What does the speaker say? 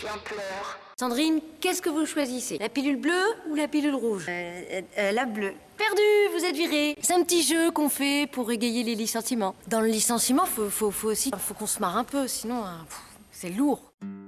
Sandrine, qu'est-ce que vous choisissez? La pilule bleue ou la pilule rouge? La bleue. Perdu, vous êtes viré. C'est un petit jeu qu'on fait pour égayer les licenciements. Dans le licenciement, faut aussi... Faut qu'on se marre un peu, sinon, c'est lourd.